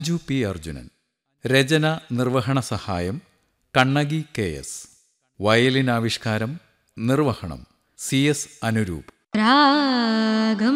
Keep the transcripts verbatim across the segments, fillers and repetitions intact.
ജു P Arjunan. രചന നിർവഹണ സഹായം Kannaki K S. Violin ആവിഷ്കാരം നിർവഹണം സി എസ് അനുരൂപ്. രാഗം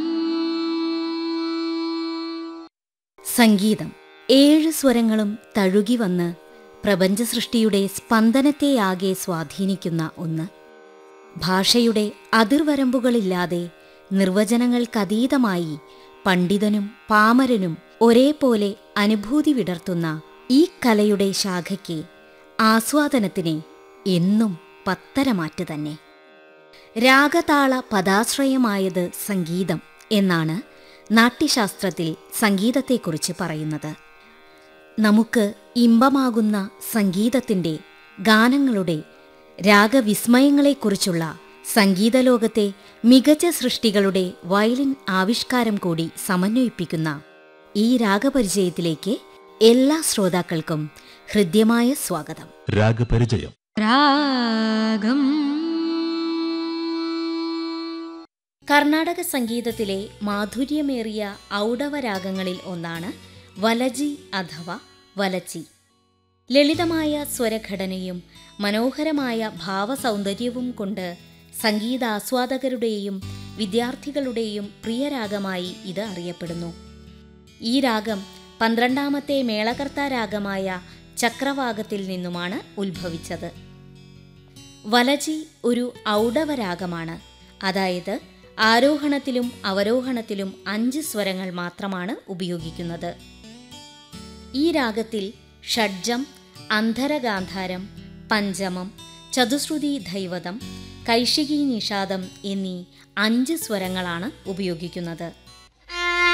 സംഗീതം ഏഴ് സ്വരങ്ങളും തഴുകി വന്ന് പ്രപഞ്ച സൃഷ്ടിയുടെ സ്പന്ദനത്തെയാകെ സ്വാധീനിക്കുന്ന ഒന്ന്. ഭാഷയുടെ അതിർവരമ്പുകളില്ലാതെ നിർവചനങ്ങൾക്കതീതമായി പണ്ഡിതനും പാമരനും ഒരേപോലെ അനുഭൂതി വിടർത്തുന്ന ഈ കലയുടെ ശാഖയ്ക്ക് ആസ്വാദനത്തിന് എന്നും പത്തരമാറ്റ് തന്നെ. രാഗതാള പദാശ്രയമായത് സംഗീതം എന്നാണ് നാട്യശാസ്ത്രത്തിൽ സംഗീതത്തെക്കുറിച്ച് പറയുന്നത്. നമുക്ക് ഇമ്പമാകുന്ന സംഗീതത്തിൻ്റെ ഗാനങ്ങളുടെ രാഗവിസ്മയങ്ങളെക്കുറിച്ചുള്ള സംഗീതലോകത്തെ മികച്ച സൃഷ്ടികളുടെ വയലിൻ ആവിഷ്കാരം കൂടി സമന്വയിപ്പിക്കുന്ന ഈ രാഗപരിചയത്തിലേക്ക് എല്ലാ ശ്രോതാക്കൾക്കും ഹൃദ്യമായ സ്വാഗതം. രാഗപരിചയം. രാഗം കർണാടക സംഗീതത്തിലെ മാധുര്യമേറിയ ഔഡവരാഗങ്ങളിൽ ഒന്നാണ് വലജി അഥവാ വലച്ചി. ലളിതമായ സ്വരഘടനയും മനോഹരമായ ഭാവസൗന്ദര്യവും കൊണ്ട് സംഗീതാസ്വാദകരുടെയും വിദ്യാർത്ഥികളുടെയും പ്രിയരാഗമായി ഇത് അറിയപ്പെടുന്നു. ഈ രാഗം പന്ത്രണ്ടാമത്തെ മേളകർത്താ രാഗമായ ചക്രവാകത്തിൽ നിന്നുമാണ് ഉത്ഭവിച്ചത്. വലജി ഒരു ഔഡവരാഗമാണ്, അതായത് ആരോഹണത്തിലും അവരോഹണത്തിലും അഞ്ച് സ്വരങ്ങൾ മാത്രമാണ് ഉപയോഗിക്കുന്നത്. ഈ രാഗത്തിൽ ഷഡ്ജം, അന്ധരഗാന്ധാരം, പഞ്ചമം, ചതുശ്രുതി ധൈവതം, കൈശികി നിഷാദം എന്നീ അഞ്ച് സ്വരങ്ങളാണ് ഉപയോഗിക്കുന്നത്.